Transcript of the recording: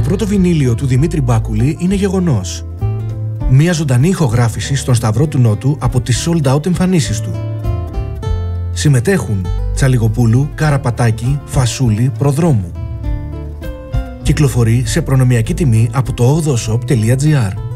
πρώτο βινίλιο του Δημήτρη Μπάκουλη είναι γεγονός. Μια ζωντανή ηχογράφηση στον Σταυρό του Νότου από τις sold out εμφανίσεις του. Συμμετέχουν Τσαλιγοπούλου, Καραπατάκη, Φασούλη, Προδρόμου. Κυκλοφορεί σε προνομιακή τιμή από το 8shop.gr.